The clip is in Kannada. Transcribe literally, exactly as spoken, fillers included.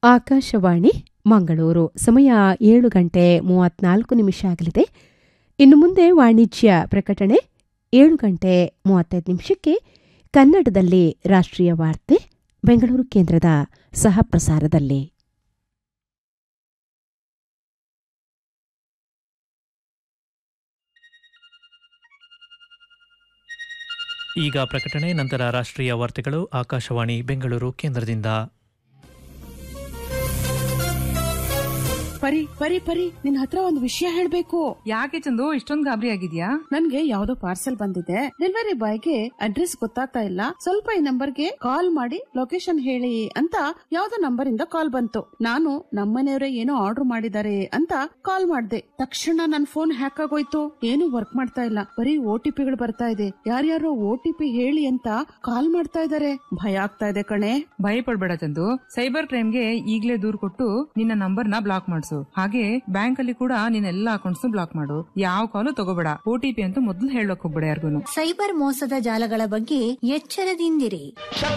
ಆಕಾಶವಾಣಿ ಮಂಗಳೂರು. ಸಮಯ ಏಳು ಗಂಟೆ ಮೂವತ್ನಾಲ್ಕು ನಿಮಿಷ ಆಗಲಿದೆ. ಇನ್ನು ಮುಂದೆ ವಾಣಿಜ್ಯ ಪ್ರಕಟಣೆ. ಏಳು ಗಂಟೆ ಮೂವತ್ತೈದು ನಿಮಿಷಕ್ಕೆ ಕನ್ನಡದಲ್ಲಿ ರಾಷ್ಟ್ರೀಯ ವಾರ್ತೆ ಬೆಂಗಳೂರು ಕೇಂದ್ರದ ಸಹ ಪ್ರಸಾರದಲ್ಲಿ. ಈಗ ಪ್ರಕಟಣೆ, ನಂತರ ರಾಷ್ಟ್ರೀಯ ವಾರ್ತೆಗಳು ಆಕಾಶವಾಣಿ ಬೆಂಗಳೂರು ಕೇಂದ್ರದಿಂದ. ಪರಿ ಪರಿ ಪರಿ ನಿನ್ ಹತ್ರ ಒಂದು ವಿಷಯ ಹೇಳ್ಬೇಕು. ಯಾಕೆ ಚಂದು ಇಷ್ಟೊಂದು ಗಾಬರಿ ಆಗಿದ್ಯಾ? ನನ್ಗೆ ಯಾವ್ದೋ ಪಾರ್ಸೆಲ್ ಬಂದಿದೆ. ಡೆಲಿವರಿ ಬಾಯ್ಗೆ ಅಡ್ರೆಸ್ ಗೊತ್ತಾಗ್ತಾ ಇಲ್ಲ. ಸ್ವಲ್ಪ ಈ ನಂಬರ್ಗೆ ಕಾಲ್ ಮಾಡಿ ಲೊಕೇಶನ್ ಹೇಳಿ ಅಂತ ಯಾವ್ದೋ ನಂಬರ್ ಇಂದ ಕಾಲ್ ಬಂತು. ನಾನು ನಮ್ಮನೆಯವರೇ ಏನೋ ಆರ್ಡರ್ ಮಾಡಿದ್ದಾರೆ ಅಂತ ಕಾಲ್ ಮಾಡ್ದೆ. ತಕ್ಷಣ ನನ್ ಫೋನ್ ಹ್ಯಾಕ್ ಆಗೋಯ್ತು. ಏನು ವರ್ಕ್ ಮಾಡ್ತಾ ಇಲ್ಲ. ಬರೀ ಓ ಟಿ ಪಿಗಳು ಬರ್ತಾ ಇದೆ. ಯಾರ್ಯಾರೋ ಓ ಟಿ ಪಿ ಹೇಳಿ ಅಂತ ಕಾಲ್ ಮಾಡ್ತಾ ಇದಾರೆ. ಭಯ ಆಗ್ತಾ ಇದೆ ಕಣೆ. ಭಯ ಪಡ್ಬೇಡ ಚಂದು. ಸೈಬರ್ ಕ್ರೈಮ್ಗೆ ಈಗ್ಲೇ ದೂರ್ ಕೊಟ್ಟು ನಿನ್ನ ನಂಬರ್ ನ ಬ್ಲಾಕ್ ಮಾಡಿಸು. ಹಾಗೆ ಬ್ಯಾಂಕ್ ಅಲ್ಲಿ ಕೂಡ ನಿನ್ನ ಎಲ್ಲಾ ಅಕೌಂಟ್ಸ್ ಬ್ಲಾಕ್ ಮಾಡು. ಯಾವ ಕಾಲು ತಗೋಬೇಡ. ಓ ಟಿ ಪಿ ಅಂತೂ ಮೊದಲು ಹೇಳಕ್ ಹೋಗ್ಬೇಡ ಯಾರಿಗೂ. ಸೈಬರ್ ಮೋಸದ ಜಾಲಗಳ ಬಗ್ಗೆ ಎಚ್ಚರದಿಂದಿರಿ.